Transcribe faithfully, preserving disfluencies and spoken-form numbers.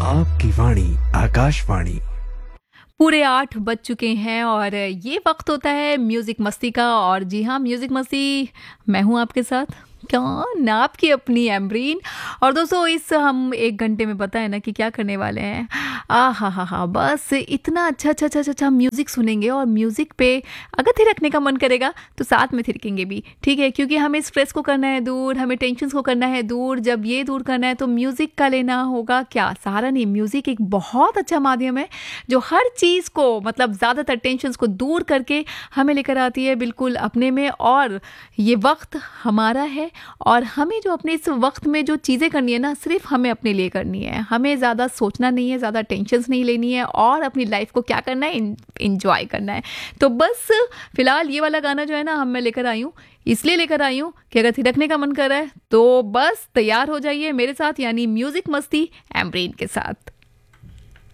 आपकी वाणी आकाशवाणी। पूरे आठ बज चुके हैं और ये वक्त होता है म्यूज़िक मस्ती का। और जी हाँ, म्यूज़िक मस्ती मैं हूँ आपके साथ, क्या ना आपकी अपनी एम्ब्रीन। और दोस्तों, इस हम एक घंटे में पता है ना कि क्या करने वाले हैं। आ हा हा हा बस इतना अच्छा अच्छा अच्छा अच्छा म्यूज़िक सुनेंगे। और म्यूज़िक पे अगर थिरकने का मन करेगा तो साथ में थिरकेंगे भी, ठीक है, क्योंकि हमें स्ट्रेस को करना है दूर, हमें टेंशन को करना है दूर। जब ये दूर करना है तो म्यूज़िक का लेना होगा क्या सहारा। नहीं, म्यूज़िक एक बहुत अच्छा माध्यम है जो हर चीज़ को, मतलब ज़्यादातर टेंशन को दूर करके हमें लेकर आती है बिल्कुल अपने में। और ये वक्त हमारा है और हमें जो अपने इस वक्त में जो चीज़ें करनी है ना, सिर्फ हमें अपने लिए करनी है। हमें ज़्यादा सोचना नहीं है, ज़्यादा टेंशन्स नहीं लेनी है और अपनी लाइफ को क्या करना है, इंजॉय करना है। तो बस फिलहाल ये वाला गाना जो है ना, हम मैं लेकर आई हूँ, इसलिए लेकर आई हूँ कि अगर थिरकने का मन कर रहा है तो बस तैयार हो जाइए मेरे साथ, यानी म्यूज़िक मस्ती एम्ब्रेन के साथ।